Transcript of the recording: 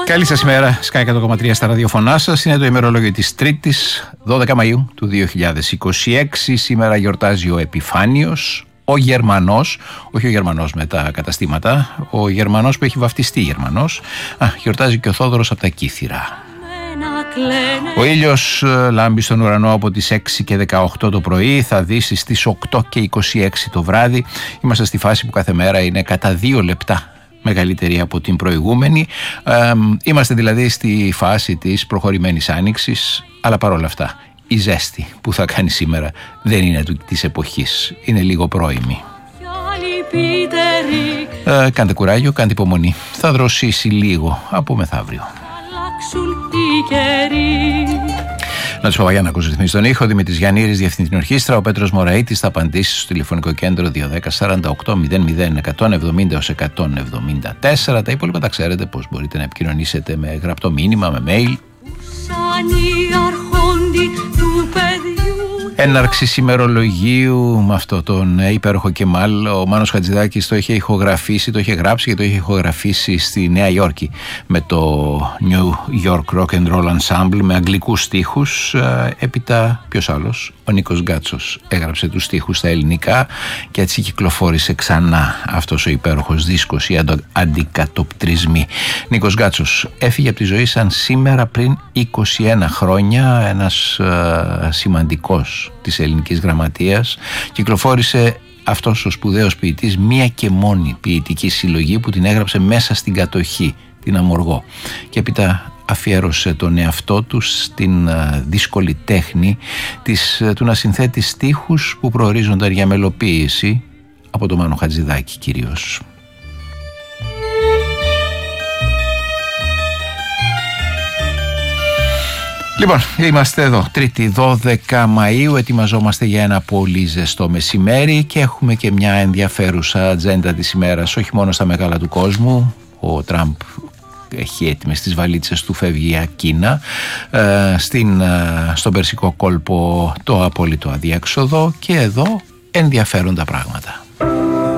Καλή σας ημέρα, Sky 100,3 στα ραδιοφωνά σας. Είναι το ημερολόγιο της Τρίτης, 12 Μαΐου του 2026. Σήμερα γιορτάζει ο Επιφάνιος, ο Γερμανός, όχι ο Γερμανός με τα καταστήματα, ο Γερμανός που έχει βαφτιστεί Γερμανός. Γιορτάζει και ο Θόδωρος από τα Κύθυρα. Ο ήλιος λάμπει στον ουρανό από τις 6 και 18 το πρωί, θα δύσει στις 8 και 26 το βράδυ. Είμαστε στη φάση που κάθε μέρα είναι κατά 2 λεπτά μεγαλύτερη από την προηγούμενη. Είμαστε δηλαδή στη φάση της προχωρημένης άνοιξης, αλλά παρόλα αυτά η ζέστη που θα κάνει σήμερα δεν είναι της εποχής, είναι λίγο πρώιμη. Κάντε κουράγιο, κάντε υπομονή, θα δροσίσει λίγο από μεθαύριο. Νότης Παπαγιάννακος ρυθμίζει τον ήχο, Δημήτρης Γιαννήρης διευθύνει την ορχήστρα, ο Πέτρος Μωραΐτης θα απαντήσει στο τηλεφωνικό κέντρο 210 48 00 170 174. Τα υπόλοιπα τα ξέρετε πως μπορείτε να επικοινωνήσετε με γραπτό μήνυμα, με mail. Έναρξη ημερολογίου με αυτό τον υπέροχο Κεμάλ. Ο Μάνος Χατζηδάκης το είχε ηχογραφήσει, το είχε γράψει και το είχε ηχογραφήσει στη Νέα Υόρκη με το New York Rock and Roll Ensemble με αγγλικούς στίχους. Έπειτα ποιος άλλος? Ο Νίκος Γκάτσος έγραψε τους στίχους στα ελληνικά και έτσι κυκλοφόρησε ξανά αυτός ο υπέροχος δίσκος, οι αντικατοπτρισμοί. Νίκος Γκάτσος έφυγε από τη ζωή σαν σήμερα πριν 21 χρόνια, ένας σημαντικός της ελληνικής γραμματείας. Κυκλοφόρησε αυτός ο σπουδαίος ποιητής μία και μόνη ποιητική συλλογή που την έγραψε μέσα στην κατοχή, την Αμοργό, και έπειτα αφιέρωσε τον εαυτό του στην δύσκολη τέχνη του να συνθέτει στίχους που προορίζονταν για μελοποίηση από τον Μάνο Χατζηδάκη κυρίως. Λοιπόν, είμαστε εδώ, Τρίτη 12 Μαΐου, ετοιμαζόμαστε για ένα πολύ ζεστό μεσημέρι και έχουμε και μια ενδιαφέρουσα ατζέντα της ημέρας, όχι μόνο στα μεγάλα του κόσμου. Ο Τραμπ έχει έτοιμες τις βαλίτσες του, φεύγει για Κίνα, στον Περσικό κόλπο το απόλυτο αδιέξοδο, και εδώ ενδιαφέροντα πράγματα.